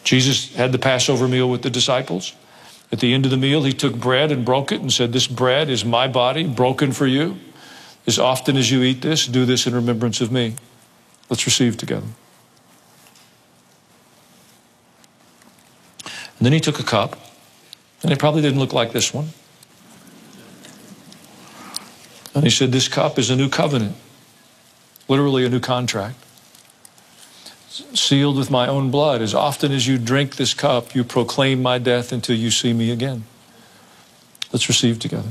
Jesus had the Passover meal with the disciples. At the end of the meal, he took bread and broke it and said, this bread is my body broken for you. As often as you eat this, do this in remembrance of me. Let's receive together. And then he took a cup, and it probably didn't look like this one. And he said, this cup is a new covenant, literally a new contract, sealed with my own blood. As often as you drink this cup, you proclaim my death until you see me again. Let's receive together.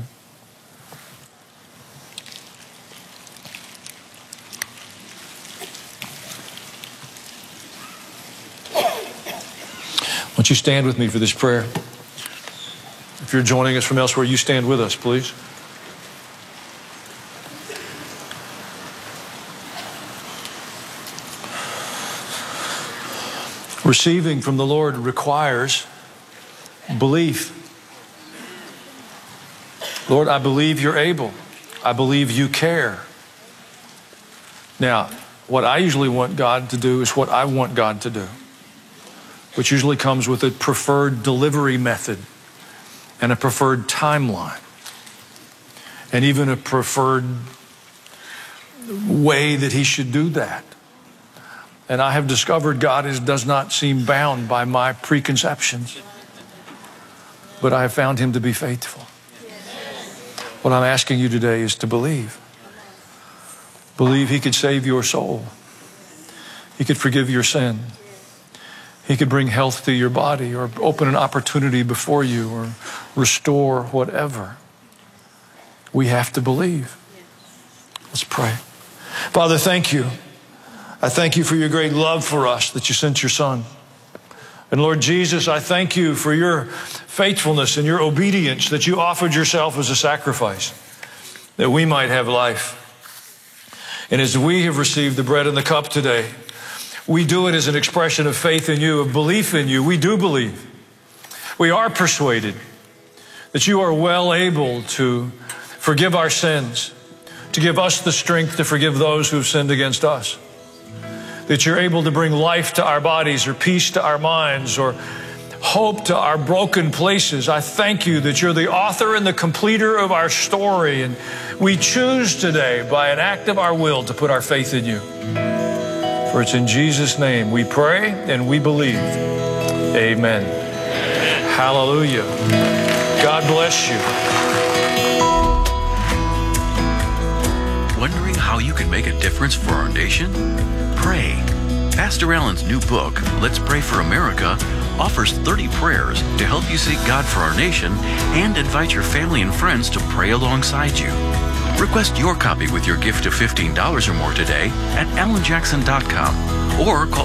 Won't you stand with me for this prayer? If you're joining us from elsewhere, you stand with us, please. Receiving from the Lord requires belief. Lord, I believe you're able. I believe you care. Now, what I usually want God to do is what I want God to do, which usually comes with a preferred delivery method and a preferred timeline and even a preferred way that he should do that. And I have discovered God does not seem bound by my preconceptions, but I have found him to be faithful. What I'm asking you today is to believe. Believe he could save your soul. He could forgive your sin. He could bring health to your body or open an opportunity before you or restore whatever. We have to believe. Let's pray. Father, thank you. I thank you for your great love for us that you sent your Son. And Lord Jesus, I thank you for your faithfulness and your obedience, that you offered yourself as a sacrifice that we might have life. And as we have received the bread and the cup today, we do it as an expression of faith in you, of belief in you. We do believe. We are persuaded that you are well able to forgive our sins, to give us the strength to forgive those who have sinned against us. That you're able to bring life to our bodies or peace to our minds or hope to our broken places. I thank you that you're the author and the completer of our story. And we choose today by an act of our will to put our faith in you. For it's in Jesus' name we pray and we believe. Amen. Hallelujah. God bless you. Wondering how you can make a difference for our nation? Pray. Pastor Allen's new book, Let's Pray for America, offers 30 prayers to help you seek God for our nation and invite your family and friends to pray alongside you. Request your copy with your gift of $15 or more today at allenjackson.com or call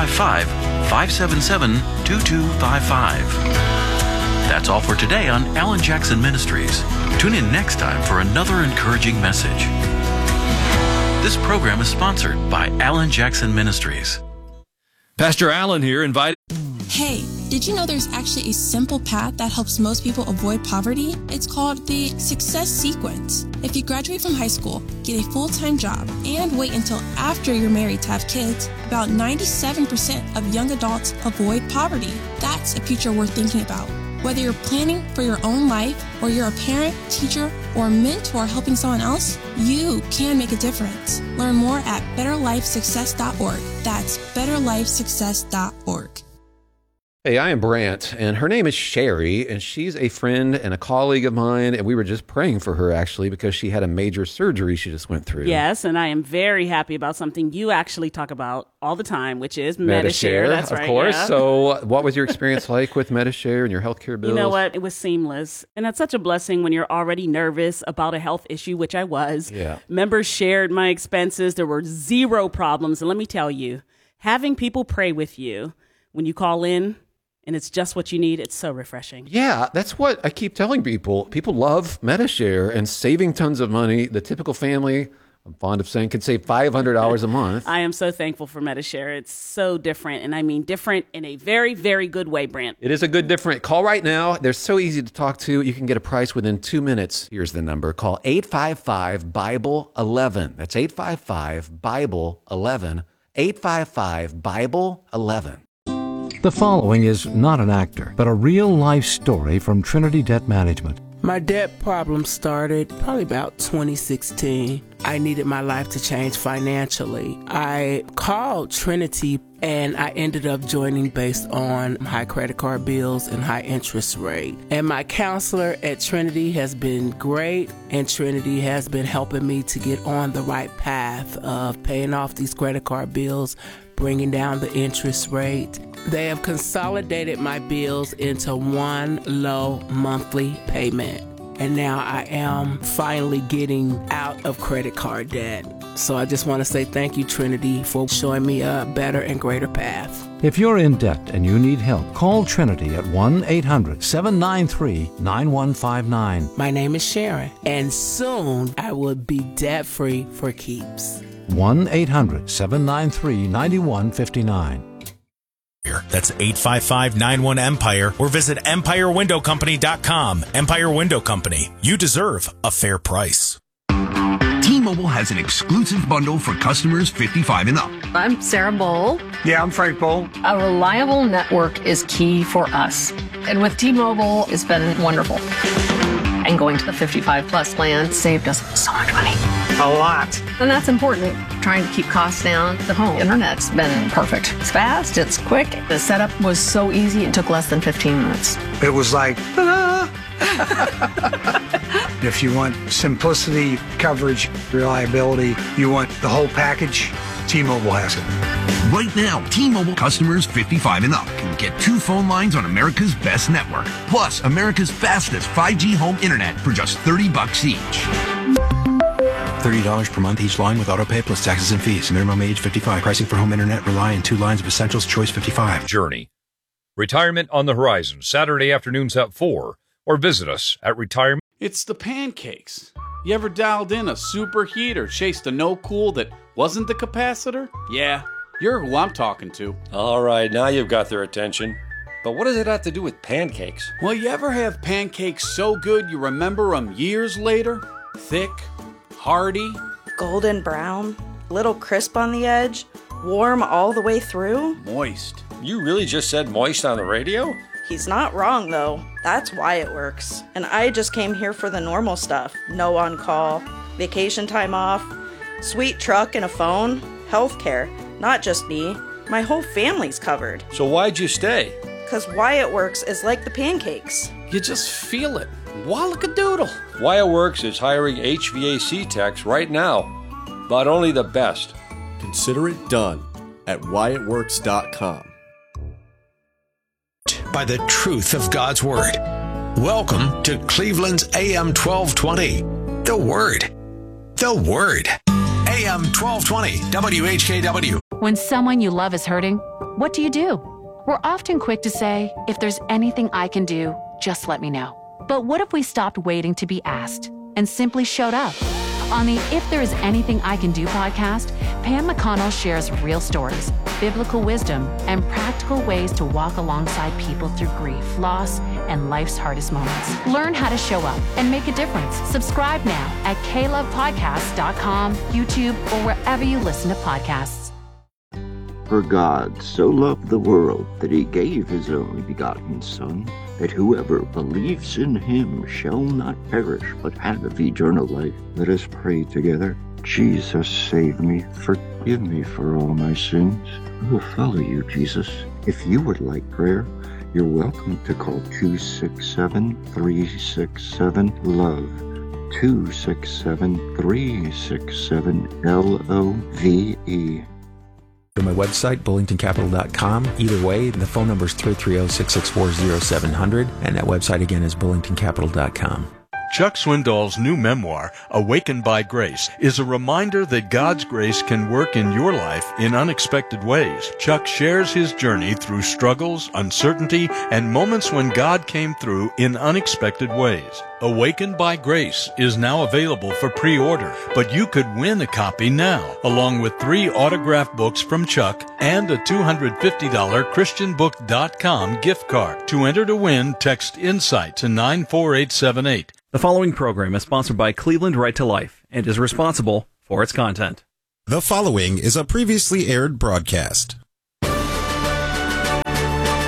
855-577-2255. That's all for today on Allen Jackson Ministries. Tune in next time for another encouraging message. This program is sponsored by Allen Jackson Ministries. Pastor Allen here, invited. Hey, did you know there's actually a simple path that helps most people avoid poverty? It's called the Success Sequence. If you graduate from high school, get a full-time job, and wait until after you're married to have kids, about 97% of young adults avoid poverty. That's a future worth thinking about. Whether you're planning for your own life or you're a parent, teacher, or mentor helping someone else, you can make a difference. Learn more at betterlifesuccess.org. That's betterlifesuccess.org. Hey, I am Brant, and her name is Sherry, and she's a friend and a colleague of mine, and we were just praying for her, actually, because she had a major surgery she just went through. Yes, and I am very happy about something you actually talk about all the time, which is Medi-Share. That's right, of course. Yeah. So what was your experience like with Medi-Share and your healthcare bills? You know what? It was seamless, and that's such a blessing when you're already nervous about a health issue, which I was. Yeah. Members shared my expenses. There were zero problems, and let me tell you, having people pray with you when you call in, and it's just what you need, it's so refreshing. Yeah, that's what I keep telling people. People love Medi-Share and saving tons of money. The typical family, I'm fond of saying, could save $500 a month. I am so thankful for Medi-Share. It's so different, and I mean different in a very, very good way, Brant. It is a good different. Call right now. They're so easy to talk to. You can get a price within 2 minutes. Here's the number. Call 855-BIBLE-11. That's 855-BIBLE-11. 855-BIBLE-11. The following is not an actor, but a real-life story from Trinity Debt Management. My debt problem started probably about 2016. I needed my life to change financially. I called Trinity and I ended up joining based on high credit card bills and high interest rate. And my counselor at Trinity has been great, and Trinity has been helping me to get on the right path of paying off these credit card bills, bringing down the interest rate. They have consolidated my bills into one low monthly payment. And now I am finally getting out of credit card debt. So I just want to say thank you, Trinity, for showing me a better and greater path. If you're in debt and you need help, call Trinity at 1-800-793-9159. My name is Sharon, and soon I will be debt-free for keeps. 1-800-793-9159. That's 855-91-EMPIRE, or visit EmpireWindowCompany.com. Empire Window Company. You deserve a fair price. T-Mobile has an exclusive bundle for customers 55 and up. I'm Sarah Bowl. Yeah, I'm Frank Bowl. A reliable network is key for us. And with T-Mobile, it's been wonderful. And going to the 55 plus plan saved us so much money. A lot. And that's important. Trying to keep costs down. The home internet's been perfect. It's fast, it's quick. The setup was so easy, it took less than 15 minutes. It was like, ta-da! If you want simplicity, coverage, reliability, you want the whole package, T-Mobile has it. Right now, T-Mobile customers 55 and up can get 2 phone lines on America's best network, plus America's fastest 5G home internet for just $30 each. $30 per month each line with autopay plus taxes and fees. Minimum age 55. Pricing for home internet rely on 2 lines of essentials. Choice 55. Journey. Retirement on the horizon. Saturday afternoons at 4. Or visit us at retirement. It's the pancakes. You ever dialed in a superheat or chased a no-cool that wasn't the capacitor? Yeah, you're who I'm talking to. All right, now you've got their attention. But what does it have to do with pancakes? Well, you ever have pancakes so good you remember them years later? Thick, hearty, golden brown, little crisp on the edge, warm all the way through. Moist. You really just said moist on the radio? He's not wrong, though. That's why it works. And I just came here for the normal stuff. No on-call, vacation time off, sweet truck and a phone, healthcare. Not just me. My whole family's covered. So why'd you stay? Because Wyatt Works is like the pancakes. You just feel it. Wallakadoodle. Wyatt Works is hiring HVAC techs right now, but only the best. Consider it done at WyattWorks.com. By the truth of God's Word. Welcome to Cleveland's AM 1220. The Word. The Word. AM 1220, WHKW. When someone you love is hurting, what do? We're often quick to say, if there's anything I can do, just let me know. But what if we stopped waiting to be asked and simply showed up? On the If There Is Anything I Can Do podcast, Pam McConnell shares real stories, biblical wisdom, and practical ways to walk alongside people through grief, loss, and life's hardest moments. Learn how to show up and make a difference. Subscribe now at KLovePodcasts.com, YouTube, or wherever you listen to podcasts. For God so loved the world that he gave his only begotten Son, that whoever believes in him shall not perish, but have eternal life. Let us pray together. Jesus, save me. Forgive me for all my sins. I will follow you, Jesus. If you would like prayer, you're welcome to call 267-367-LOVE. 267-367-LOVE. Go to my website, BullingtonCapital.com. Either way, the phone number is 330-664-0700, and that website again is BullingtonCapital.com. Chuck Swindoll's new memoir, Awakened by Grace, is a reminder that God's grace can work in your life in unexpected ways. Chuck shares his journey through struggles, uncertainty, and moments when God came through in unexpected ways. Awakened by Grace is now available for pre-order, but you could win a copy now, along with 3 autographed books from Chuck and a $250 ChristianBook.com gift card. To enter to win, text INSIGHT to 94878. The following program is sponsored by Cleveland Right to Life and is responsible for its content. The following is a previously aired broadcast.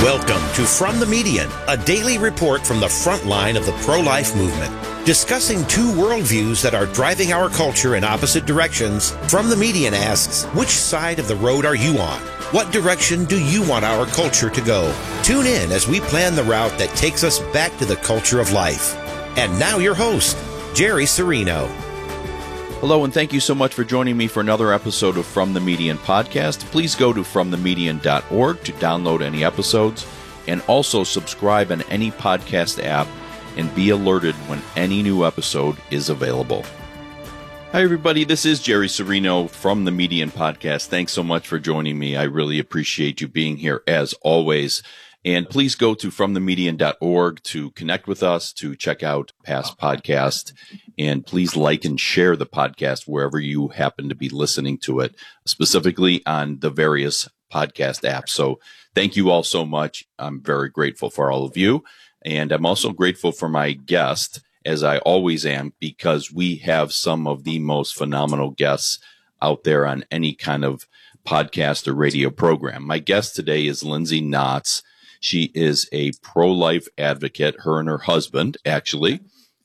Welcome to From the Median, a daily report from the front line of the pro-life movement. Discussing two worldviews that are driving our culture in opposite directions, From the Median asks, which side of the road are you on? What direction do you want our culture to go? Tune in as we plan the route that takes us back to the culture of life. And now your host, Jerry Serino. Hello, and thank you so much for joining me for another episode of From the Median podcast. Please go to fromthemedian.org to download any episodes, and also subscribe on any podcast app and be alerted when any new episode is available. Hi, everybody. This is Jerry Serino from the Median podcast. Thanks so much for joining me. I really appreciate you being here as always. And please go to fromthemedian.org to connect with us, to check out past podcasts, and please like and share the podcast wherever you happen to be listening to it, specifically on the various podcast apps. So thank you all so much. I'm very grateful for all of you. And I'm also grateful for my guest, as I always am, because we have some of the most phenomenal guests out there on any kind of podcast or radio program. My guest today is Lindsay Knotts. She is a pro-life advocate, her and her husband, actually.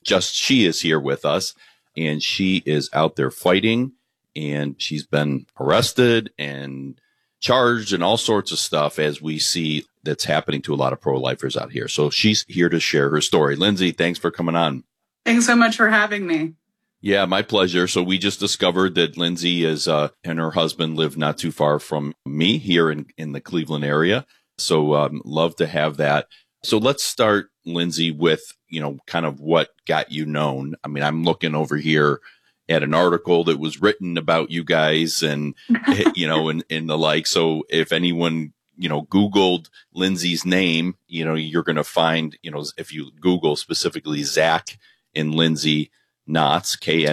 She is here with us, and she is out there fighting, and she's been arrested and charged and all sorts of stuff, as we see that's happening to a lot of pro-lifers out here. So she's here to share her story. Lindsay, thanks for coming on. Thanks so much for having me. Yeah, my pleasure. So we just discovered that Lindsay and her husband live not too far from me here in the Cleveland area. So love to have that. So let's start, Lindsay, with, kind of what got you known. I mean, I'm looking over here at an article that was written about you guys and, and the like. So if anyone, Googled Lindsay's name, you're going to find, if you Google specifically Zach and Lindsay Knotts,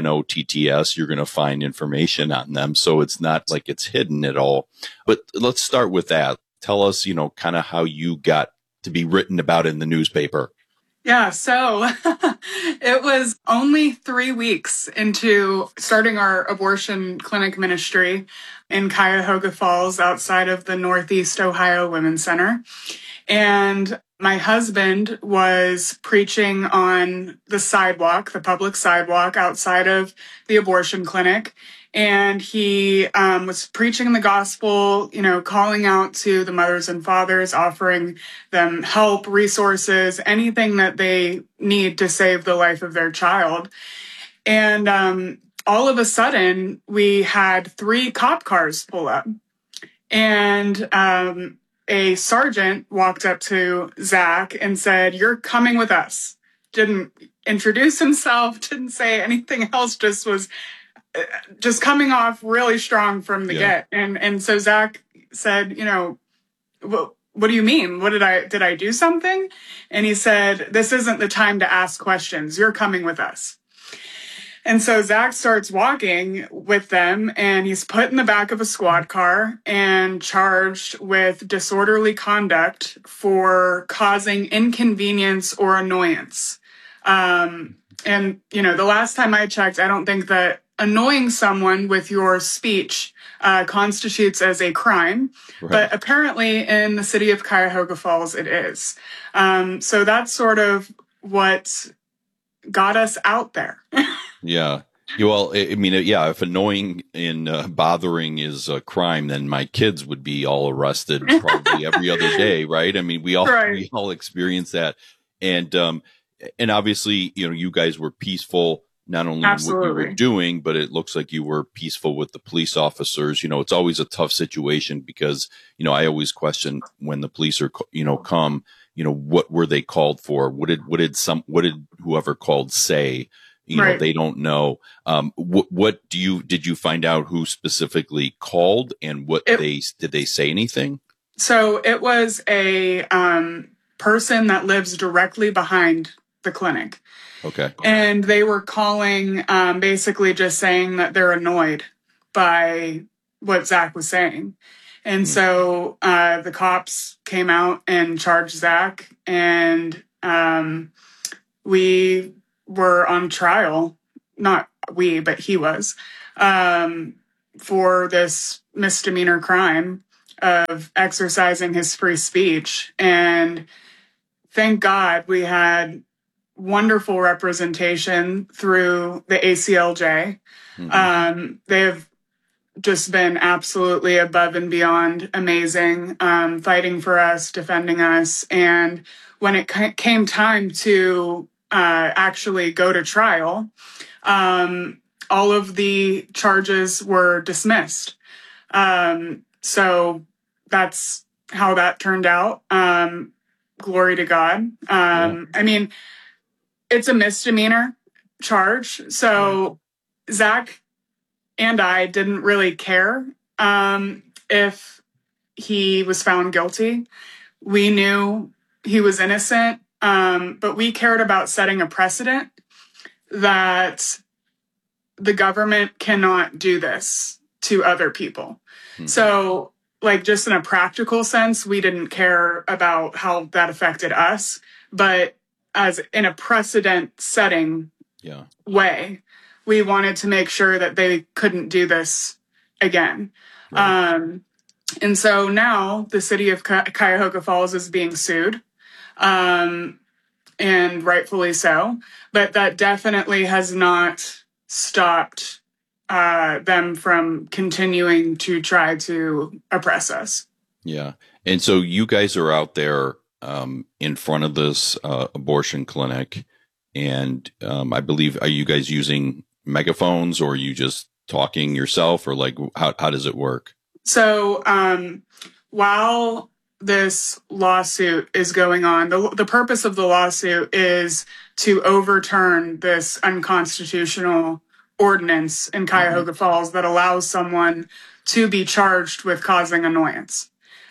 Knotts, you're going to find information on them. So it's not like it's hidden at all. But let's start with that. Tell us, kind of how you got to be written about in the newspaper. Yeah, so it was only 3 weeks into starting our abortion clinic ministry in Cuyahoga Falls outside of the Northeast Ohio Women's Center. And my husband was preaching on the sidewalk, the public sidewalk outside of the abortion clinic. And he was preaching the gospel, calling out to the mothers and fathers, offering them help, resources, anything that they need to save the life of their child. And all of a sudden, we had 3 cop cars pull up. And a sergeant walked up to Zach and said, "You're coming with us." Didn't introduce himself, didn't say anything else, just coming off really strong from the get. And so Zach said, what do you mean? Did I do something? And he said, "This isn't the time to ask questions. You're coming with us." And so Zach starts walking with them, and he's put in the back of a squad car and charged with disorderly conduct for causing inconvenience or annoyance. And, the last time I checked, I don't think that annoying someone with your speech constitutes as a crime, right. But apparently in the city of Cuyahoga Falls, it is. So that's sort of what got us out there. Yeah. Well, if annoying and bothering is a crime, then my kids would be all arrested probably every other day, right? I mean, we all experience that. And obviously, you guys were peaceful, not only in what you were doing, but it looks like you were peaceful with the police officers. It's always a tough situation because, I always question when the police are, come, what were they called for? What did whoever called say? Right. They don't know. Did you find out who specifically called and did they say anything? So it was a person that lives directly behind the clinic. Okay. And they were calling, basically just saying that they're annoyed by what Zach was saying. And so the cops came out and charged Zach, and we were on trial. Not we, but he was, for this misdemeanor crime. of exercising his free speech. And thank God we had wonderful representation through the ACLJ. They have just been absolutely above and beyond amazing, fighting for us, defending us. And when it came time to actually go to trial, all of the charges were dismissed. So that's how that turned out. Glory to God. I mean, it's a misdemeanor charge. So Zach and I didn't really care if he was found guilty. We knew he was innocent, but we cared about setting a precedent that the government cannot do this to other people. So, like, just in a practical sense, we didn't care about how that affected us, but as in a precedent setting way, we wanted to make sure that they couldn't do this again. And so now the city of Cuyahoga Falls is being sued, and rightfully so, but that definitely has not stopped them from continuing to try to oppress us. Yeah. And so you guys are out there in front of this abortion clinic, and I believe, are you guys using megaphones, or are you just talking yourself, or like how does it work? So while this lawsuit is going on, the purpose of the lawsuit is to overturn this unconstitutional ordinance in Cuyahoga Falls that allows someone to be charged with causing annoyance.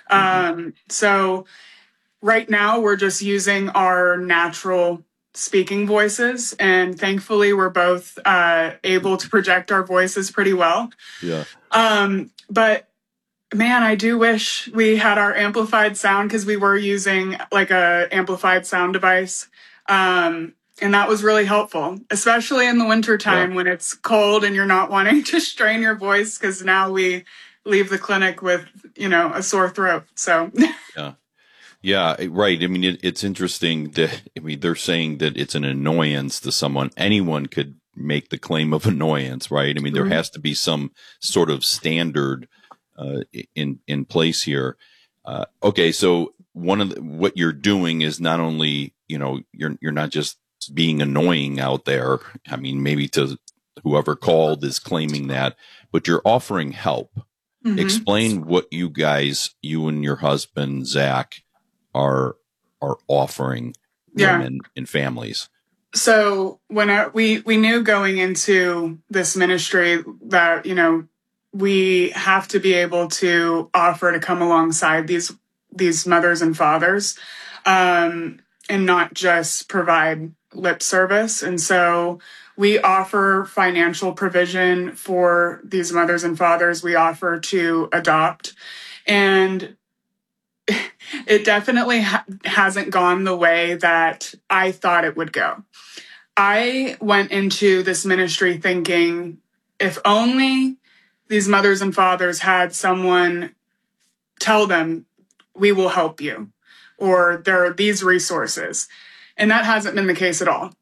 So right now we're just using our natural speaking voices, and thankfully we're both able to project our voices pretty well. Yeah. But man, I do wish we had our amplified sound, because we were using like a amplified sound device. And that was really helpful, especially in the wintertime when it's cold and you're not wanting to strain your voice, because now we leave the clinic with, a sore throat. So Yeah, right. I mean, it's interesting that, they're saying that it's an annoyance to someone. Anyone could make the claim of annoyance, right? I mean, there has to be some sort of standard in place here. Okay, so what you're doing is not only, you're not just being annoying out there. I mean, maybe to whoever called is claiming that, but you're offering help. Explain what you and your husband, Zach, are offering women and families. So when we knew going into this ministry that, we have to be able to offer to come alongside these mothers and fathers, and not just provide lip service. And so we offer financial provision for these mothers and fathers. We offer to adopt, and it definitely hasn't gone the way that I thought it would go. I went into this ministry thinking, if only these mothers and fathers had someone tell them, we will help you, or there are these resources. And that hasn't been the case at all.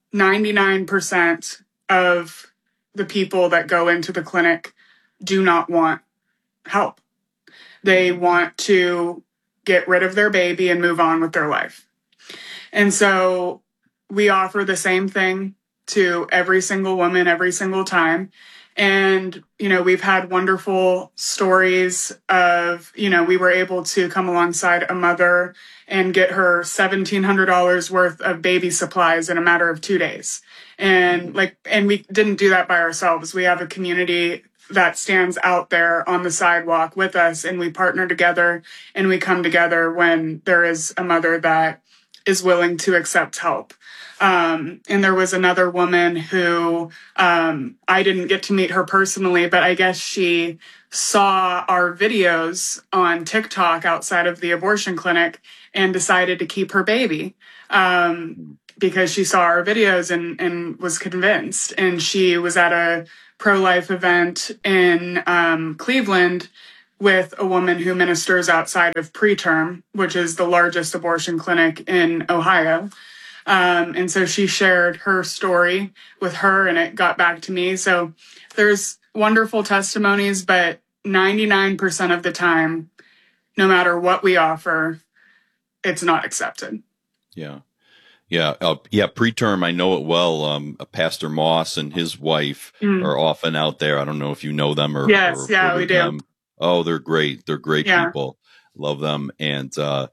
99% of the people that go into the clinic do not want help. They want to get rid of their baby and move on with their life. And so we offer the same thing to every single woman, every single time. And, we've had wonderful stories of, we were able to come alongside a mother and get her $1,700 worth of baby supplies in a matter of 2 days. And we didn't do that by ourselves. We have a community that stands out there on the sidewalk with us, and we partner together and we come together when there is a mother that is willing to accept help. And there was another woman who, I didn't get to meet her personally, but I guess she saw our videos on TikTok outside of the abortion clinic and decided to keep her baby, because she saw our videos and was convinced. And she was at a pro-life event in Cleveland with a woman who ministers outside of Preterm, which is the largest abortion clinic in Ohio. And so she shared her story with her, and it got back to me. So there's wonderful testimonies, but 99% of the time, no matter what we offer, it's not accepted. Yeah. Yeah. Preterm, I know it well. Pastor Moss and his wife are often out there. I don't know if you know them or. Yes. Yeah, we do. Them. Oh, they're great. They're great people. Love them. And, I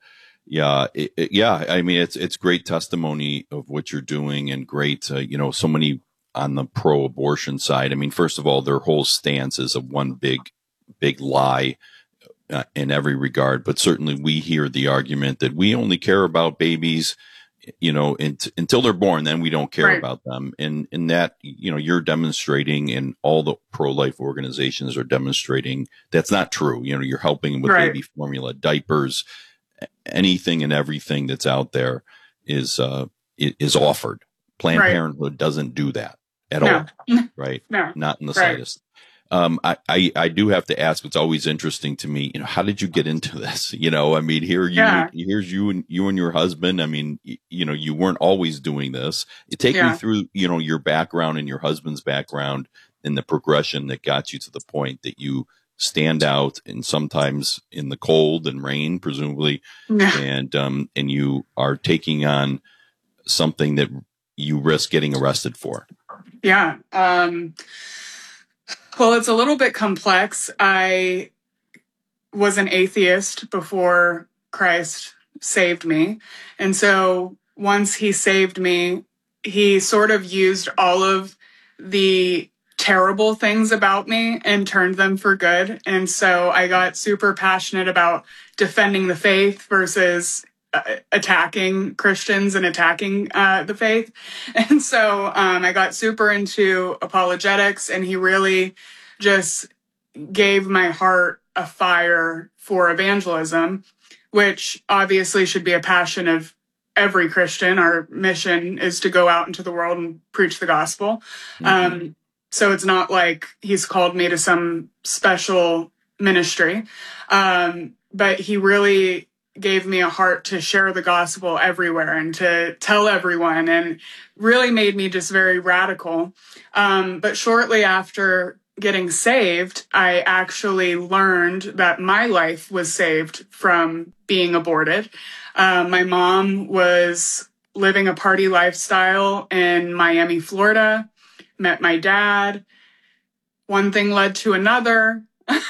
mean, it's great testimony of what you're doing, and great, so many on the pro-abortion side. I mean, first of all, their whole stance is a one big lie in every regard. But certainly we hear the argument that we only care about babies, until they're born, then we don't care about them. And in that, you're demonstrating, and all the pro-life organizations are demonstrating that's not true. You're helping with baby formula, diapers, anything and everything that's out there is offered. Planned Parenthood doesn't do that at all. Right. No. Not in the slightest. I do have to ask, it's always interesting to me, how did you get into this? I mean, here's you and your husband. I mean, you weren't always doing this. Take me through, your background and your husband's background and the progression that got you to the point that you stand out, and sometimes in the cold and rain, presumably, and you are taking on something that you risk getting arrested for. Yeah. Well, it's a little bit complex. I was an atheist before Christ saved me. And so once he saved me, he sort of used all of the terrible things about me and turned them for good. And so I got super passionate about defending the faith versus attacking Christians and attacking the faith. And so I got super into apologetics, and he really just gave my heart a fire for evangelism, which obviously should be a passion of every Christian. Our mission is to go out into the world and preach the gospel. So it's not like he's called me to some special ministry. But he really gave me a heart to share the gospel everywhere and to tell everyone, and really made me just very radical. But shortly after getting saved, I actually learned that my life was saved from being aborted. My mom was living a party lifestyle in Miami, Florida, met my dad. One thing led to another.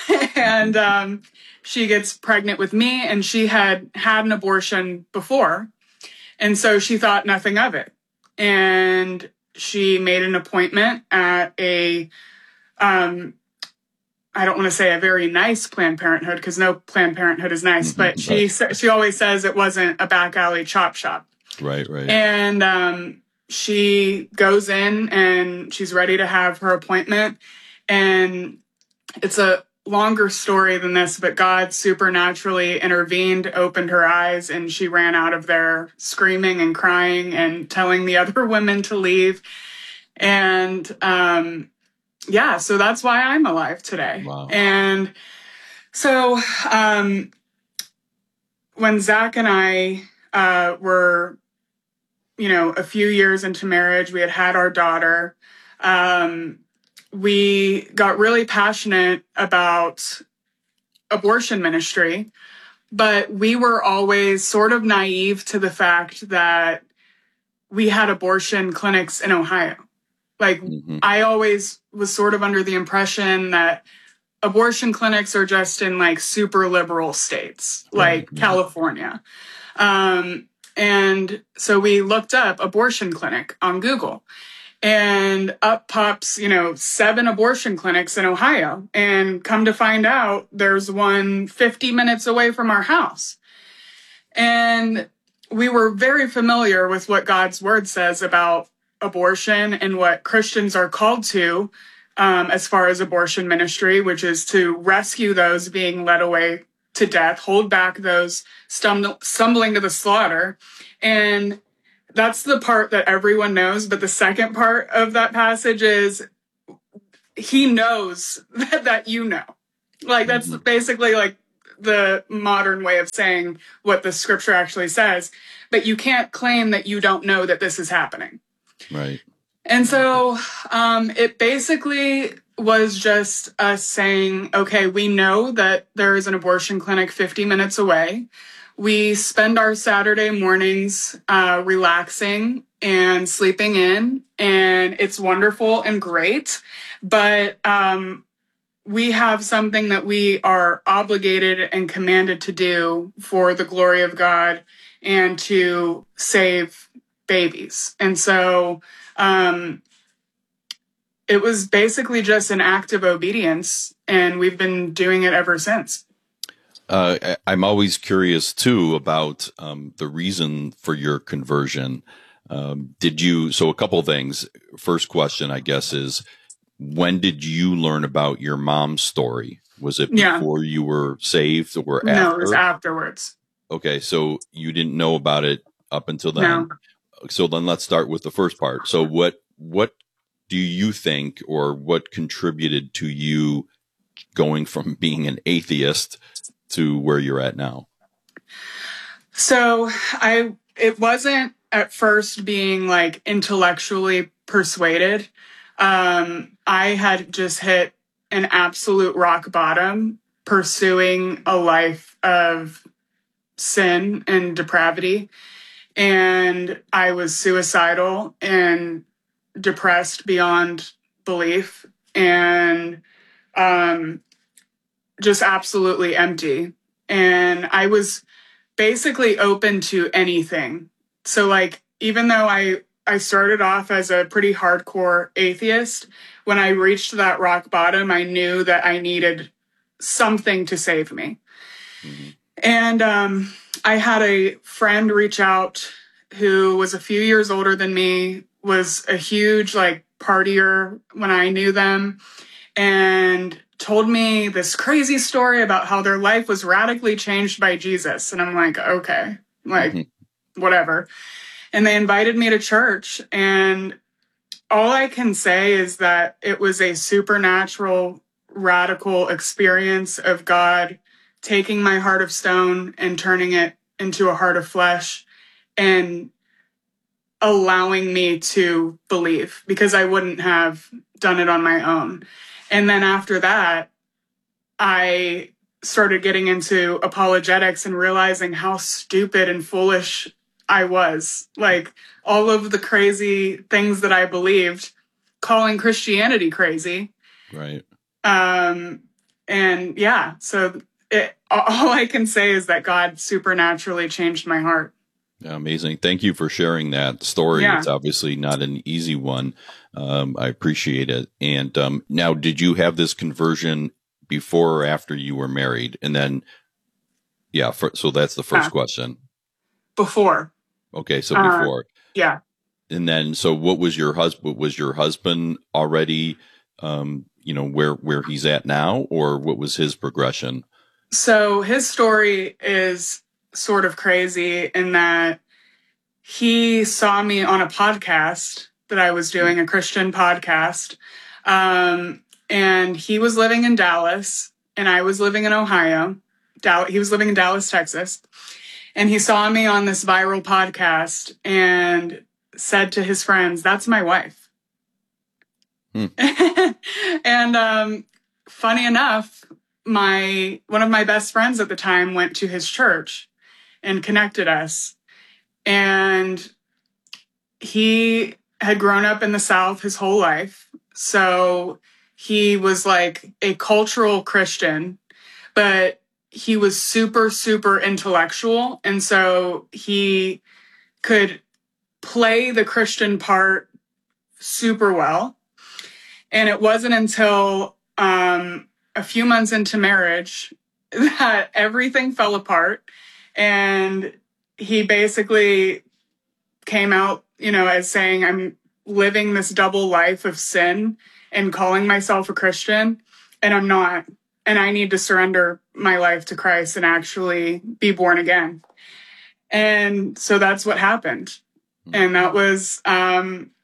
And she gets pregnant with me, and she had had an abortion before. And so she thought nothing of it. And she made an appointment at a, I don't want to say a very nice Planned Parenthood, because no Planned Parenthood is nice, but she always says it wasn't a back alley chop shop. Right. And she goes in, and she's ready to have her appointment. And it's a longer story than this, but God supernaturally intervened, opened her eyes, and she ran out of there screaming and crying and telling the other women to leave. And so that's why I'm alive today. Wow. And so when Zach and I were, a few years into marriage, we had our daughter, we got really passionate about abortion ministry, but we were always sort of naive to the fact that we had abortion clinics in Ohio. Like, I always was sort of under the impression that abortion clinics are just in like super liberal states, like California. And so we looked up abortion clinic on Google, and up pops, 7 abortion clinics in Ohio. And come to find out, there's one 50 minutes away from our house. And we were very familiar with what God's word says about abortion and what Christians are called to as far as abortion ministry, which is to rescue those being led away to death, hold back those stumbling to the slaughter. And that's the part that everyone knows. But the second part of that passage is he knows that you know. Like, that's basically like the modern way of saying what the scripture actually says. But you can't claim that you don't know that this is happening. Right. And so it basically was just us saying, okay, we know that there is an abortion clinic 50 minutes away. We spend our Saturday mornings relaxing and sleeping in, and it's wonderful and great. But we have something that we are obligated and commanded to do for the glory of God and to save babies. And so it was basically just an act of obedience, and we've been doing it ever since. I'm always curious, too, about the reason for your conversion. So a couple of things. First question, I guess, is when did you learn about your mom's story? Was it before you were saved or after? No, it was afterwards. Okay, so you didn't know about it up until then? No. So then let's start with the first part. So what do you think, or what contributed to you going from being an atheist to where you're at now? So it wasn't at first being like intellectually persuaded. I had just hit an absolute rock bottom pursuing a life of sin and depravity. And I was suicidal and depressed beyond belief and just absolutely empty. And I was basically open to anything. So like, even though I started off as a pretty hardcore atheist, when I reached that rock bottom, I knew that I needed something to save me. Mm-hmm. And I had a friend reach out who was a few years older than me, was a huge like partier when I knew them, and told me this crazy story about how their life was radically changed by Jesus. And I'm like, okay, like whatever. And they invited me to church. And all I can say is that it was a supernatural, radical experience of God taking my heart of stone and turning it into a heart of flesh and allowing me to believe, because I wouldn't have done it on my own. And then after that, I started getting into apologetics and realizing how stupid and foolish I was. Like, all of the crazy things that I believed, calling Christianity crazy. Right. And yeah, so all I can say is that God supernaturally changed my heart. Amazing. Thank you for sharing that story. Yeah. It's obviously not an easy one. I appreciate it. And now, did you have this conversion before or after you were married? And then, so that's the first question. Before. Okay, so before. Yeah. And then, so what was your husband? Was your husband already, where he's at now, or what was his progression? So his story is sort of crazy in that he saw me on a podcast that I was doing, a Christian podcast. And he was living in Dallas and I was living in Ohio. He was living in Dallas, Texas. And he saw me on this viral podcast and said to his friends, "That's my wife." And funny enough, one of my best friends at the time went to his church and connected us. And he had grown up in the South his whole life. So he was like a cultural Christian, but he was super, super intellectual. And so he could play the Christian part super well. And it wasn't until a few months into marriage that everything fell apart. And he basically came out, as saying, "I'm living this double life of sin and calling myself a Christian, and I'm not. And I need to surrender my life to Christ and actually be born again." And so that's what happened. And that was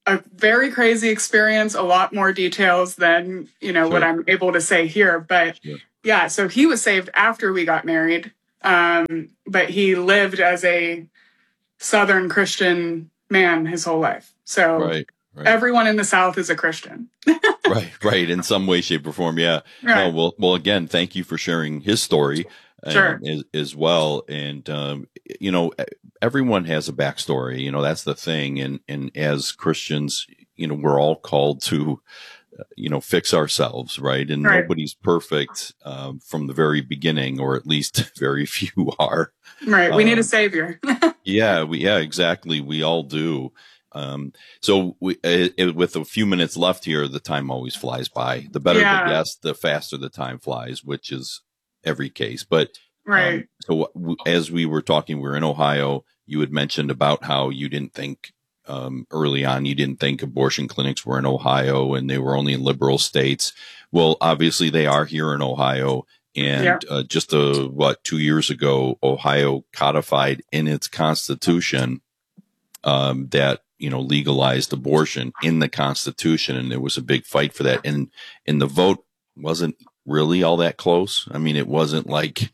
a very crazy experience, a lot more details than, what I'm able to say here. But yeah, so he was saved after we got married. But he lived as a Southern Christian man his whole life. So right. Everyone in the South is a Christian. right. In some way, shape, or form. Yeah. Right. No, well, again, thank you for sharing his story as well. And, everyone has a backstory, that's the thing. And as Christians, we're all called to, fix ourselves. Right. And nobody's perfect, from the very beginning, or at least very few are. Right. We need a savior. Yeah, exactly. We all do. So with a few minutes left here, the time always flies by. The better the guest, the faster the time flies, which is every case. But right. So as we were talking, we were in Ohio. You had mentioned about how you didn't think early on, you didn't think abortion clinics were in Ohio and they were only in liberal states. Well, obviously they are here in Ohio. And just 2 years ago, Ohio codified in its constitution that legalized abortion in the Constitution, and there was a big fight for that. And the vote wasn't really all that close. I mean, it wasn't like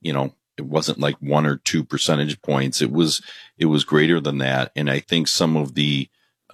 1 or 2 percentage points. It was greater than that. And I think some of the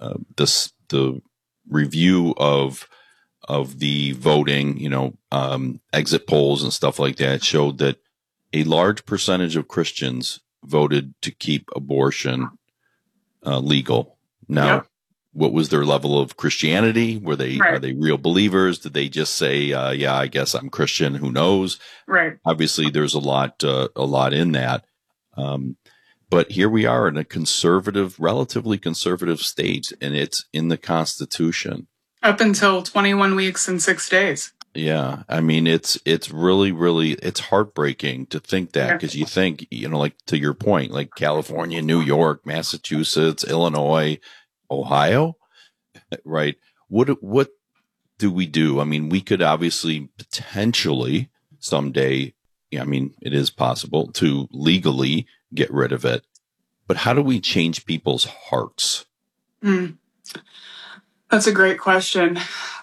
review of the voting, exit polls and stuff like that showed that a large percentage of Christians voted to keep abortion legal. Now, what was their level of Christianity? Are they real believers? Did they just say, I guess I'm Christian? Who knows? Right. Obviously, there's a lot in that. But here we are in a relatively conservative state, and it's in the Constitution. Up until 21 weeks and 6 days. Yeah. I mean, it's really, really, it's heartbreaking to think that, because you think, like to your point, like California, New York, Massachusetts, Illinois, Ohio, right? What do we do? I mean, we could obviously potentially someday, it is possible to legally get rid of it, but how do we change people's hearts? That's a great question.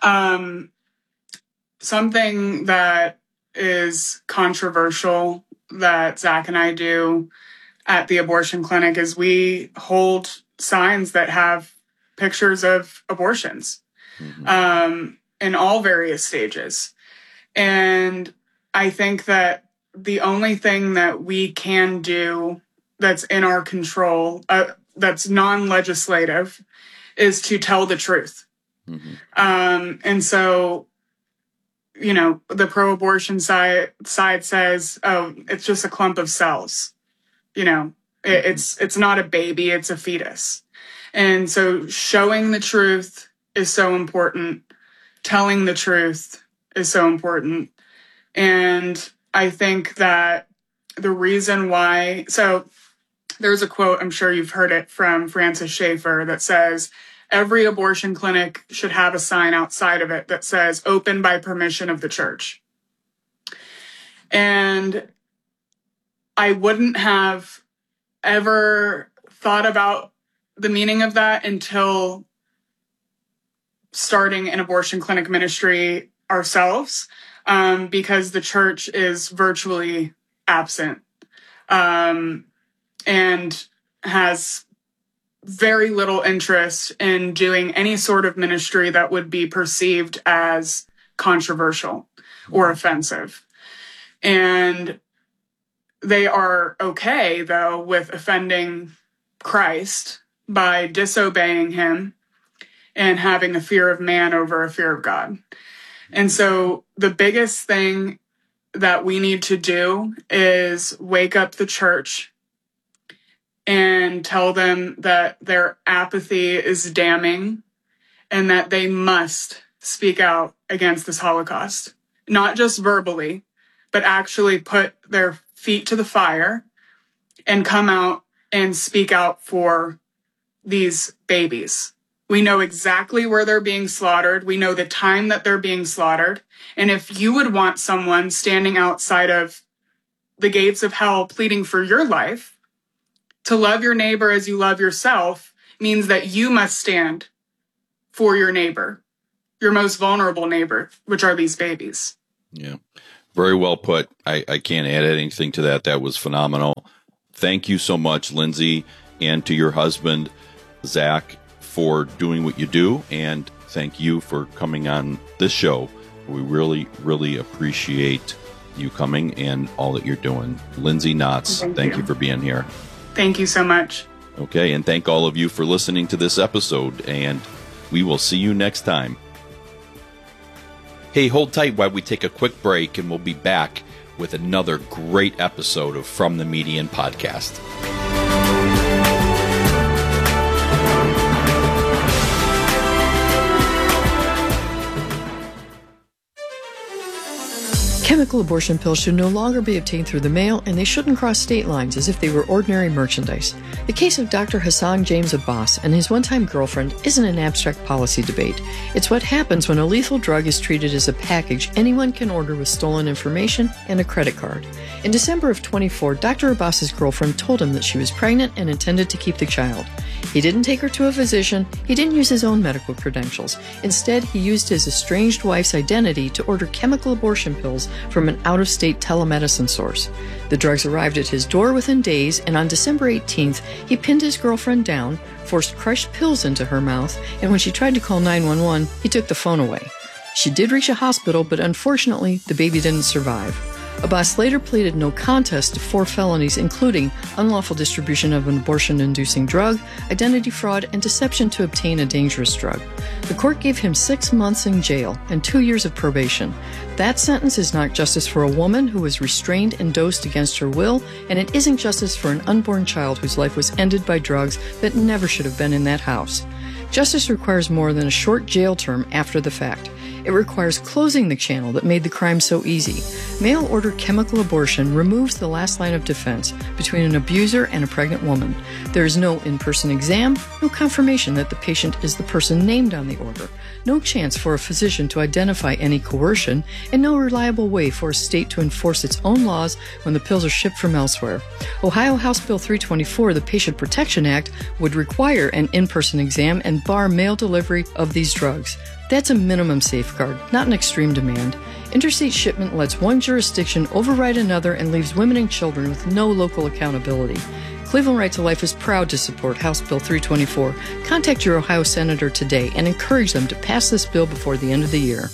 Something that is controversial that Zach and I do at the abortion clinic is we hold signs that have pictures of abortions in all various stages. And I think that the only thing that we can do that's in our control, that's non-legislative, is to tell the truth. And so, the pro-abortion side says, oh, it's just a clump of cells. It's not a baby, it's a fetus. And so showing the truth is so important. Telling the truth is so important. And I think that the reason why, so there's a quote, I'm sure you've heard it, from Francis Schaeffer that says, every abortion clinic should have a sign outside of it that says, open by permission of the church. And I wouldn't have ever thought about the meaning of that until starting an abortion clinic ministry ourselves, because the church is virtually absent and has very little interest in doing any sort of ministry that would be perceived as controversial or offensive. And they are okay, though, with offending Christ by disobeying him and having a fear of man over a fear of God. And so the biggest thing that we need to do is wake up the church and tell them that their apathy is damning and that they must speak out against this Holocaust. Not just verbally, but actually put their feet to the fire and come out and speak out for these babies. We know exactly where they're being slaughtered. We know the time that they're being slaughtered. And if you would want someone standing outside of the gates of hell pleading for your life, to love your neighbor as you love yourself means that you must stand for your neighbor, your most vulnerable neighbor, which are these babies. Yeah. Very well put. I can't add anything to that. That was phenomenal. Thank you so much, Lindsay, and to your husband, Zach, for doing what you do. And thank you for coming on this show. We really, really appreciate you coming and all that you're doing. Lindsay Knotts, thank you for being here. Thank you so much. Okay, and thank all of you for listening to this episode, and we will see you next time. Hey, hold tight while we take a quick break, and we'll be back with another great episode of From the Median Podcast. Chemical abortion pills should no longer be obtained through the mail, and they shouldn't cross state lines as if they were ordinary merchandise. The case of Dr. Hassan James Abbas and his one-time girlfriend isn't an abstract policy debate. It's what happens when a lethal drug is treated as a package anyone can order with stolen information and a credit card. In December of 24, Dr. Abbas's girlfriend told him that she was pregnant and intended to keep the child. He didn't take her to a physician. He didn't use his own medical credentials. Instead, he used his estranged wife's identity to order chemical abortion pills from an out-of-state telemedicine source. The drugs arrived at his door within days, and on December 18th, he pinned his girlfriend down, forced crushed pills into her mouth, and when she tried to call 911, he took the phone away. She did reach a hospital, but unfortunately, the baby didn't survive. Abbas later pleaded no contest to 4 felonies, including unlawful distribution of an abortion-inducing drug, identity fraud, and deception to obtain a dangerous drug. The court gave him 6 months in jail and 2 years of probation. That sentence is not justice for a woman who was restrained and dosed against her will, and it isn't justice for an unborn child whose life was ended by drugs that never should have been in that house. Justice requires more than a short jail term after the fact. It requires closing the channel that made the crime so easy. Mail-order chemical abortion removes the last line of defense between an abuser and a pregnant woman. There is no in-person exam, no confirmation that the patient is the person named on the order, no chance for a physician to identify any coercion, and no reliable way for a state to enforce its own laws when the pills are shipped from elsewhere. Ohio House Bill 324, the Patient Protection Act, would require an in-person exam and bar mail delivery of these drugs. That's a minimum safeguard, not an extreme demand. Interstate shipment lets one jurisdiction override another and leaves women and children with no local accountability. Cleveland Right to Life is proud to support House Bill 324. Contact your Ohio Senator today and encourage them to pass this bill before the end of the year.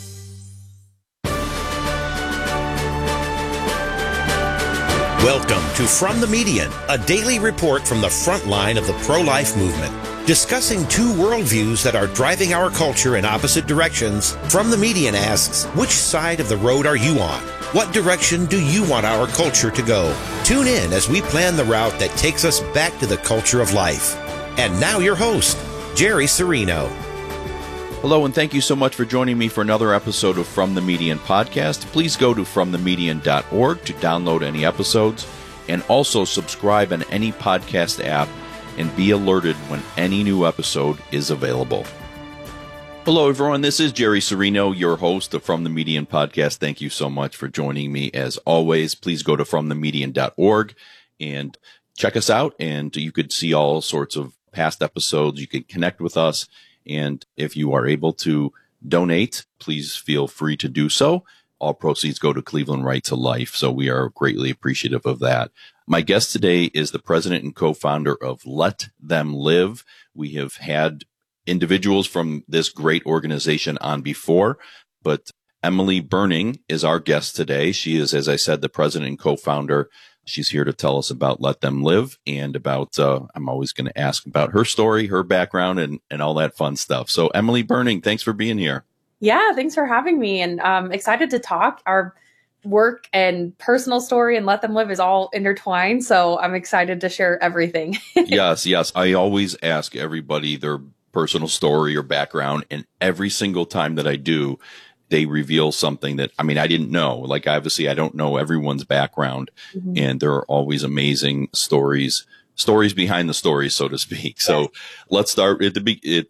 Welcome to From the Median, a daily report from the front line of the pro-life movement. Discussing 2 worldviews that are driving our culture in opposite directions, From the Median asks, which side of the road are you on? What direction do you want our culture to go? Tune in as we plan the route that takes us back to the culture of life. And now your host, Jerry Serino. Hello, and thank you so much for joining me for another episode of From the Median Podcast. Please go to fromthemedian.org to download any episodes, and also subscribe on any podcast app and be alerted when any new episode is available. Hello, everyone. This is Jerry Serino, your host of From the Median Podcast. Thank you so much for joining me. As always, please go to fromthemedian.org and check us out, and you could see all sorts of past episodes. You can connect with us, and if you are able to donate, please feel free to do so. All proceeds go to Cleveland Right to Life, so we are greatly appreciative of that. My guest today is the president and co-founder of Let Them Live. We have had individuals from this great organization on before, but Emily Burning is our guest today. She is, as I said, the president and co-founder. She's here to tell us about Let Them Live and about, I'm always going to ask about her story, her background, and all that fun stuff. So Emily Burning, thanks for being here. Yeah, thanks for having me, and excited to talk. Our work and personal story and Let Them Live is all intertwined, so I'm excited to share everything. Yes. I always ask everybody their personal story or background, and every single time that I do, they reveal something that, I didn't know. Like, obviously, I don't know everyone's background, and there are always amazing stories behind the stories, so to speak. So let's start at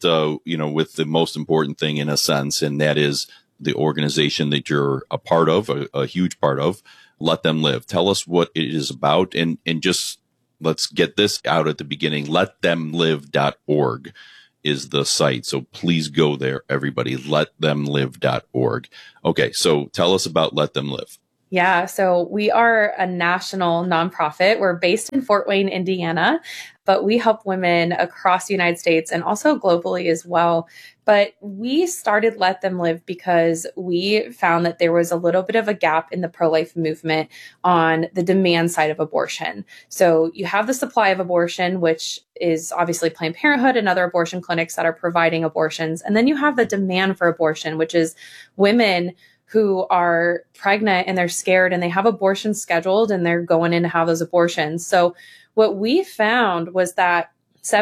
with the most important thing in a sense, and that is the organization that you're a part of, a huge part of, Let Them Live. Tell us what it is about, and just let's get this out at the beginning, letthemlive.org. is the site. So please go there, everybody. LetThemLive.org. Okay, so tell us about Let Them Live. Yeah, so we are a national nonprofit. We're based in Fort Wayne, Indiana, but we help women across the United States and also globally as well. But we started Let Them Live because we found that there was a little bit of a gap in the pro-life movement on the demand side of abortion. So you have the supply of abortion, which is obviously Planned Parenthood and other abortion clinics that are providing abortions. And then you have the demand for abortion, which is women who are pregnant and they're scared and they have abortions scheduled and they're going in to have those abortions. So what we found was that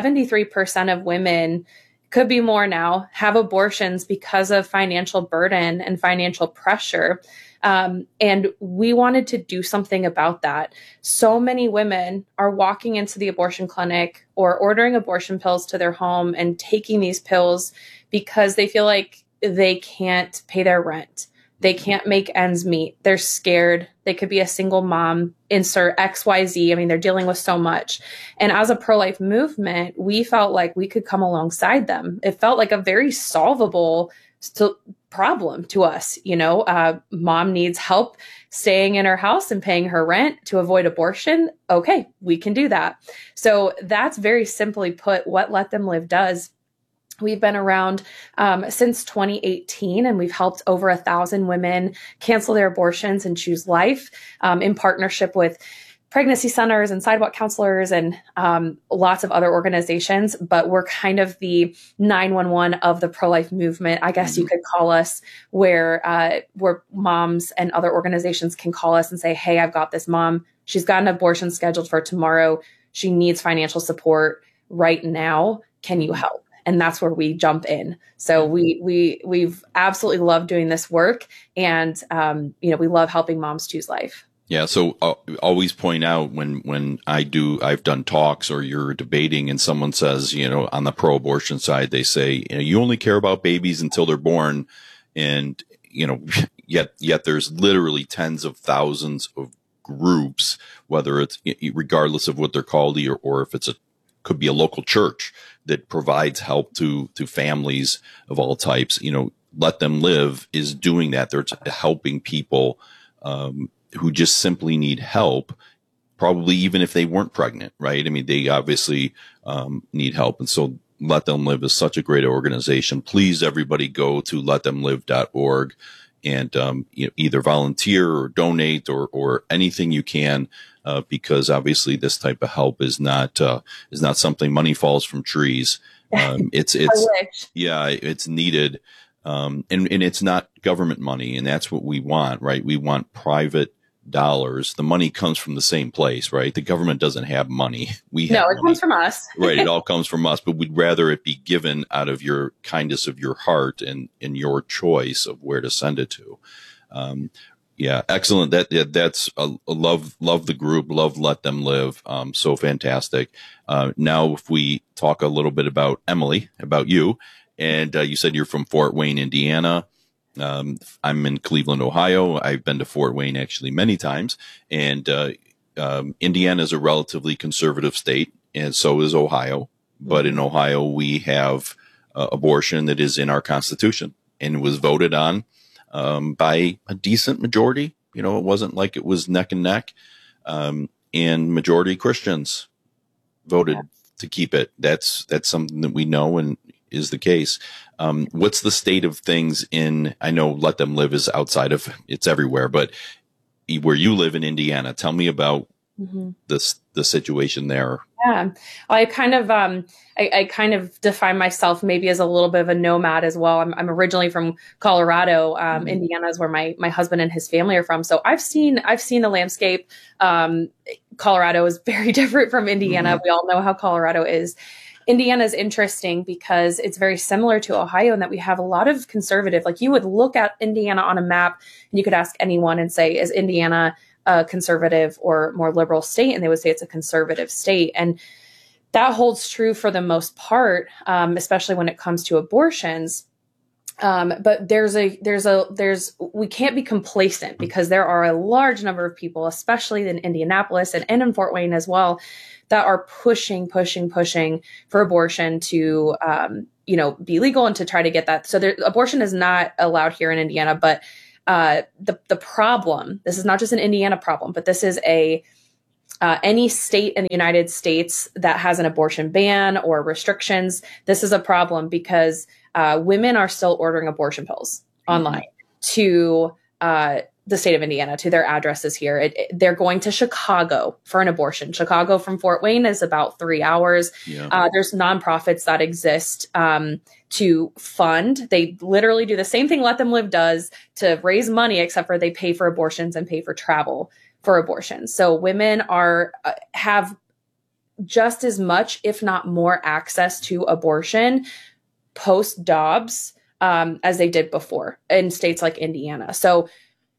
73% of women, could be more now, have abortions because of financial burden and financial pressure. And we wanted to do something about that. So many women are walking into the abortion clinic or ordering abortion pills to their home and taking these pills because they feel like they can't pay their rent. They can't make ends meet. They're scared. They could be a single mom, insert XYZ. I mean, they're dealing with so much. And as a pro-life movement, we felt like we could come alongside them. It felt like a very solvable problem to us. Mom needs help staying in her house and paying her rent to avoid abortion. Okay, we can do that. So that's very simply put what Let Them Live does. We've been around since 2018, and we've helped over 1,000 women cancel their abortions and choose life in partnership with pregnancy centers and sidewalk counselors and lots of other organizations. But we're kind of the 911 of the pro-life movement, I guess you could call us, where moms and other organizations can call us and say, hey, I've got this mom. She's got an abortion scheduled for tomorrow. She needs financial support right now. Can you help? And that's where we jump in. So we've absolutely loved doing this work, and we love helping moms choose life. Yeah. So always point out when I've done talks or you're debating and someone says, on the pro-abortion side, they say, you only care about babies until they're born. And, yet there's literally tens of thousands of groups, whether it's regardless of what they're called or if could be a local church that provides help to families of all types. Let Them Live is doing that. They're helping people who just simply need help, probably even if they weren't pregnant, right? I mean, they obviously need help. And so Let Them Live is such a great organization. Please, everybody, go to letthemlive.org and either volunteer or donate or anything you can. Because obviously this type of help is not something money falls from trees. It's needed. And it's not government money, and that's what we want, right? We want private dollars. The money comes from the same place, right? The government doesn't have money. It comes from us. Right. It all comes from us, but we'd rather it be given out of your kindness of your heart and your choice of where to send it to. Yeah, excellent. That's love the group, love Let Them Live. So fantastic. Now, if we talk a little bit about Emily, about you, and you said you're from Fort Wayne, Indiana. I'm in Cleveland, Ohio. I've been to Fort Wayne actually many times, and Indiana is a relatively conservative state, and so is Ohio. But in Ohio, we have abortion that is in our Constitution and was voted on by a decent majority. It wasn't like it was neck and neck. And majority Christians voted to keep it. That's something that we know and is the case. What's the state of things I know Let Them Live is outside of, it's everywhere, but where you live in Indiana, tell me about the situation there. Yeah, I kind of define myself maybe as a little bit of a nomad as well. I'm originally from Colorado. Indiana is where my husband and his family are from. So I've seen the landscape. Colorado is very different from Indiana. We all know how Colorado is. Indiana is interesting because it's very similar to Ohio in that we have a lot of conservative, like you would look at Indiana on a map and you could ask anyone and say, is Indiana a conservative or more liberal state? And they would say it's a conservative state. And that holds true for the most part, especially when it comes to abortions. But we can't be complacent, because there are a large number of people, especially in Indianapolis and in Fort Wayne as well, that are pushing for abortion to, be legal and to try to get that. So abortion is not allowed here in Indiana, but the problem, this is not just an Indiana problem, but this is any state in the United States that has an abortion ban or restrictions. This is a problem because women are still ordering abortion pills online to the state of Indiana, to their addresses here. They're going to Chicago for an abortion. Chicago from Fort Wayne is about 3 hours. Yeah. There's nonprofits that exist to fund. They literally do the same thing Let Them Live does to raise money, except for they pay for abortions and pay for travel for abortions. So women have just as much, if not more, access to abortion post Dobbs as they did before in states like Indiana. So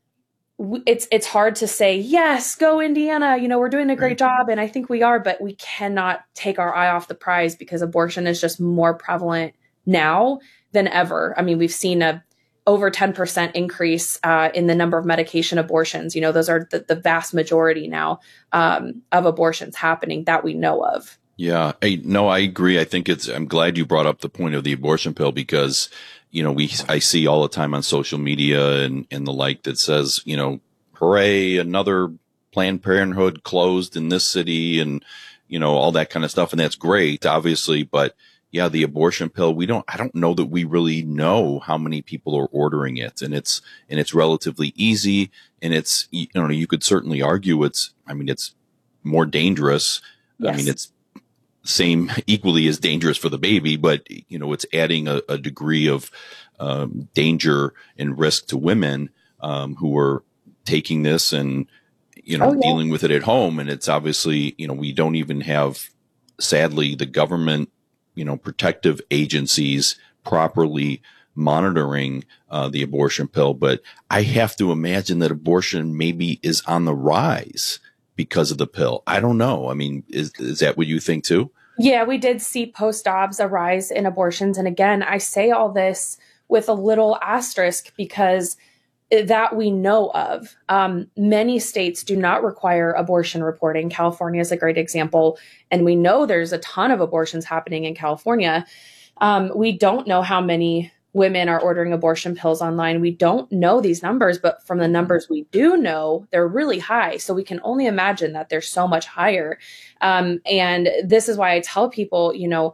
it's hard to say, yes, go Indiana, we're doing a great job, and I think we are, but we cannot take our eye off the prize, because abortion is just more prevalent now than ever. I mean, we've seen over 10% increase in the number of medication abortions. Those are the vast majority now of abortions happening that we know of. Yeah, I agree. I think I'm glad you brought up the point of the abortion pill, because, I see all the time on social media and the like that says, hooray, another Planned Parenthood closed in this city, and, all that kind of stuff. And that's great, obviously. But yeah, the abortion pill, I don't know that we really know how many people are ordering it, and it's relatively easy, and it's, you could certainly argue it's more dangerous. Yes. I mean, it's equally as dangerous for the baby, but it's adding a degree of danger and risk to women who are taking this and dealing with it at home. And it's obviously we don't even have, sadly, the government protective agencies properly monitoring the abortion pill. But I have to imagine that abortion maybe is on the rise because of the pill. I don't know. I mean, is that what you think too? Yeah, we did see post-Dobbs a rise in abortions. And again, I say all this with a little asterisk, because that we know of. Many states do not require abortion reporting. California is a great example. And we know there's a ton of abortions happening in California. We don't know how many women are ordering abortion pills online. We don't know these numbers, but from the numbers we do know, they're really high. So we can only imagine that they're so much higher. And this is why I tell people,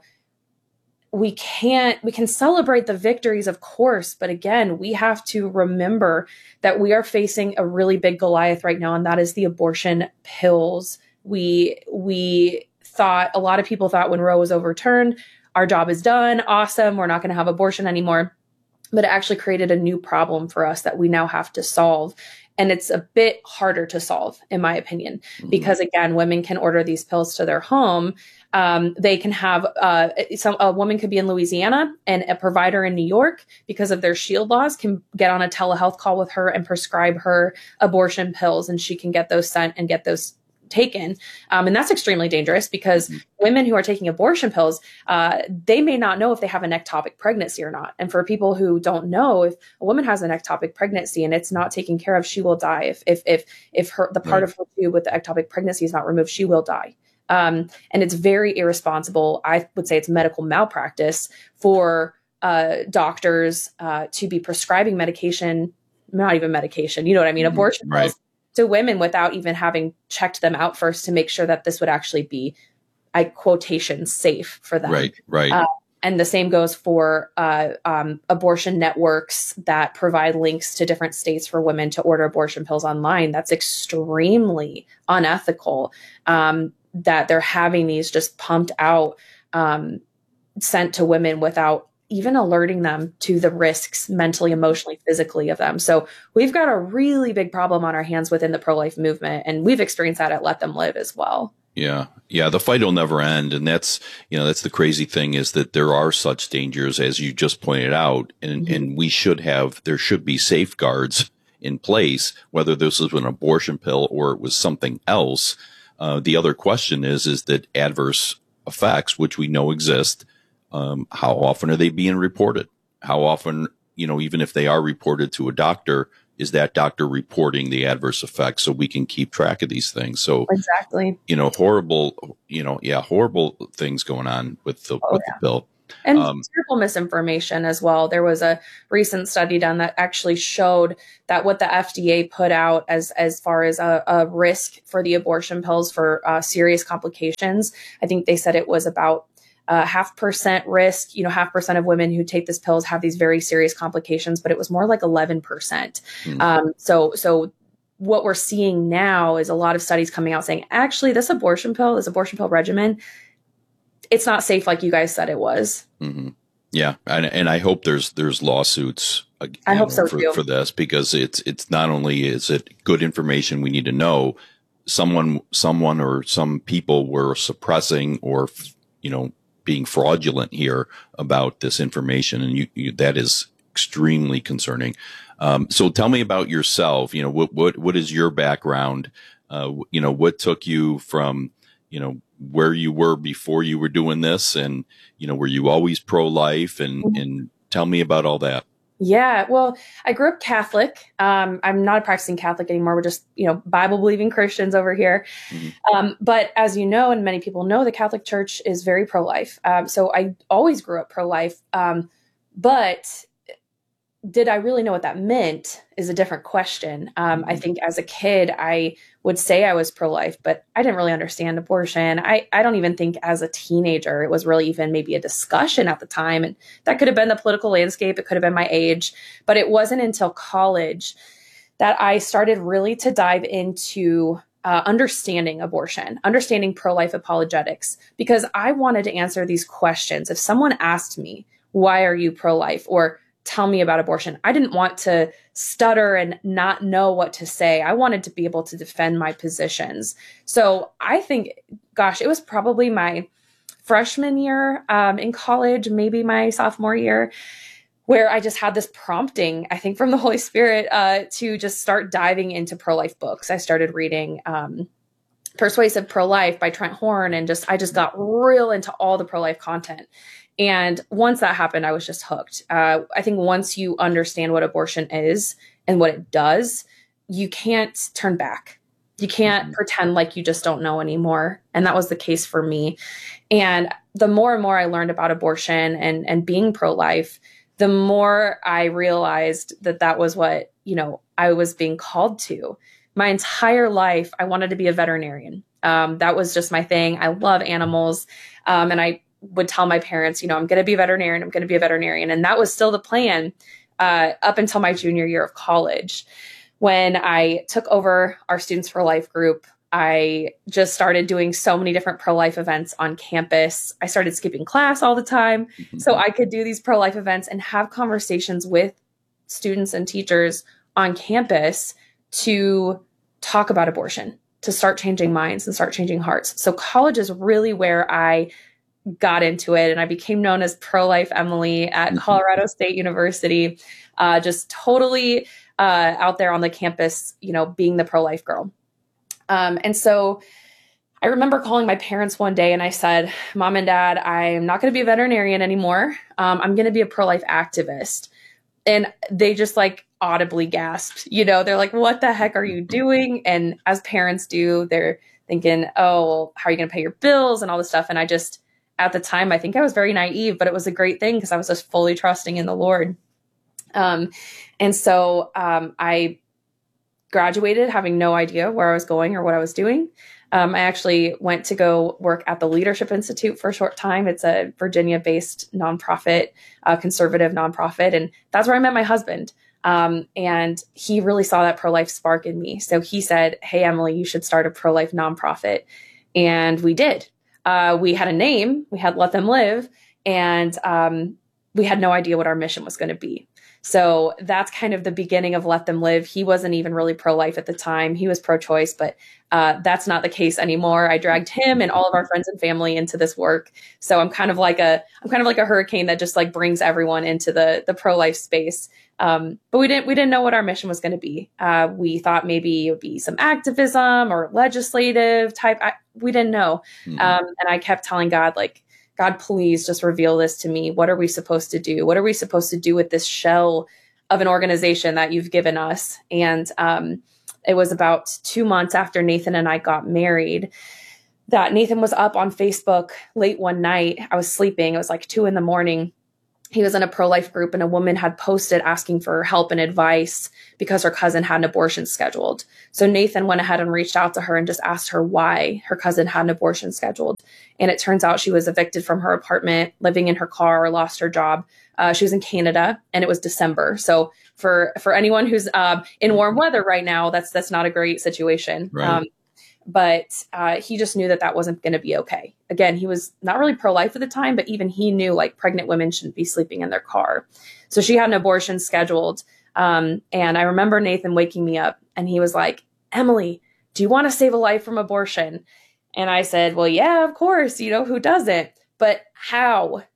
we can celebrate the victories, of course, but again, we have to remember that we are facing a really big Goliath right now, and that is the abortion pills. We thought, a lot of people thought when Roe was overturned, our job is done. Awesome. We're not going to have abortion anymore. But it actually created a new problem for us that we now have to solve. And it's a bit harder to solve, in my opinion, because again, women can order these pills to their home. They can have, a woman could be in Louisiana, and a provider in New York, because of their shield laws, can get on a telehealth call with her and prescribe her abortion pills, and she can get those sent and get those taken. And that's extremely dangerous, because women who are taking abortion pills, they may not know if they have an ectopic pregnancy or not. And for people who don't know, if a woman has an ectopic pregnancy and it's not taken care of, she will die. If the part of her tube with the ectopic pregnancy is not removed, she will die. And it's very irresponsible. I would say it's medical malpractice for doctors to be prescribing medication, not even medication, you know what I mean? Abortion pills to women without even having checked them out first to make sure that this would actually be, quotation, safe for them. Right. And the same goes for abortion networks that provide links to different states for women to order abortion pills online. That's extremely unethical, that they're having these just pumped out, sent to women without even alerting them to the risks mentally, emotionally, physically of them. So we've got a really big problem on our hands within the pro-life movement. And we've experienced that at Let Them Live as well. Yeah. The fight will never end. And that's the crazy thing, is that there are such dangers, as you just pointed out. And there should be safeguards in place, whether this was an abortion pill or it was something else. The other question is that adverse effects, which we know exist, how often are they being reported? How often even if they are reported to a doctor, is that doctor reporting the adverse effects so we can keep track of these things? So exactly, horrible things going on with the pill. And terrible misinformation as well. There was a recent study done that actually showed that what the FDA put out as far as a risk for the abortion pills for serious complications, I think they said it was about 0.5% risk. 0.5% of women who take these pills have these very serious complications, but it was more like 11%. So what we're seeing now is a lot of studies coming out saying, actually, this abortion pill regimen, it's not safe like you guys said it was. Mm-hmm. Yeah. And I hope there's lawsuits I hope so too. For this, because it's not only is it good information we need to know, someone or some people were suppressing or, being fraudulent here about this information. And that is extremely concerning. So tell me about yourself. What is your background? What took you from, where you were before you were doing this, and, were you always pro-life, and tell me about all that. Yeah, well, I grew up Catholic. I'm not a practicing Catholic anymore. We're just, Bible believing Christians over here. Mm-hmm. But as you know, and many people know, the Catholic Church is very pro-life. So I always grew up pro-life. But did I really know what that meant is a different question. I think as a kid, I would say I was pro-life, but I didn't really understand abortion. I don't even think as a teenager, it was really even maybe a discussion at the time. And that could have been the political landscape. It could have been my age, but it wasn't until college that I started really to dive into understanding abortion, understanding pro-life apologetics, because I wanted to answer these questions. If someone asked me, why are you pro-life? Or tell me about abortion, I didn't want to stutter and not know what to say. I wanted to be able to defend my positions. So I think, gosh, it was probably my freshman year in college, maybe my sophomore year, where I just had this prompting, I think, from the Holy Spirit to just start diving into pro-life books. I started reading Persuasive Pro-Life by Trent Horn, and I just got real into all the pro-life content. And once that happened, I was just hooked. I think once you understand what abortion is and what it does, you can't turn back. You can't pretend like you just don't know anymore. And that was the case for me. And the more and more I learned about abortion and being pro-life, the more I realized that was what, I was being called to. My entire life, I wanted to be a veterinarian. That was just my thing. I love animals. And I would tell my parents, I'm going to be a veterinarian. I'm going to be a veterinarian. And that was still the plan up until my junior year of college. When I took over our Students for Life group, I just started doing so many different pro-life events on campus. I started skipping class all the time so I could do these pro-life events and have conversations with students and teachers on campus to talk about abortion, to start changing minds and start changing hearts. So college is really where I got into it, and I became known as Pro-Life Emily at Colorado State University, just totally out there on the campus, being the pro-life girl. And so I remember calling my parents one day and I said, Mom and Dad, I'm not going to be a veterinarian anymore. I'm going to be a pro-life activist. And they just audibly gasped, they're like, what the heck are you doing? And as parents do, they're thinking, oh, well, how are you going to pay your bills and all this stuff? And I just, at the time, I think I was very naive, but it was a great thing because I was just fully trusting in the Lord. And so I graduated having no idea where I was going or what I was doing. I actually went to go work at the Leadership Institute for a short time. It's a Virginia-based nonprofit, conservative nonprofit. And that's where I met my husband. And he really saw that pro-life spark in me. So he said, hey, Emily, you should start a pro-life nonprofit. And we did. We had a name, we had Let Them Live, and we had no idea what our mission was going to be. So that's kind of the beginning of Let Them Live. He wasn't even really pro-life at the time. He was pro-choice, but that's not the case anymore. I dragged him and all of our friends and family into this work. So I'm kind of like a hurricane that just brings everyone into the pro-life space. But we didn't know what our mission was going to be. We thought maybe it would be some activism or legislative type. We didn't know. And I kept telling God, God, please just reveal this to me. What are we supposed to do? What are we supposed to do with this shell of an organization that you've given us? And it was about 2 months after Nathan and I got married that Nathan was up on Facebook late one night. I was sleeping. It was like 2 a.m. He was in a pro-life group, and a woman had posted asking for help and advice because her cousin had an abortion scheduled. So Nathan went ahead and reached out to her and just asked her why her cousin had an abortion scheduled. And it turns out she was evicted from her apartment, living in her car, lost her job. She was in Canada, and it was December. So for anyone who's in warm weather right now, that's not a great situation. Right. But he just knew that wasn't going to be okay. Again, he was not really pro-life at the time, but even he knew like pregnant women shouldn't be sleeping in their car. So she had an abortion scheduled. And I remember Nathan waking me up, and he was like, Emily, do you want to save a life from abortion? And I said, well, yeah, of course. Who doesn't? But how?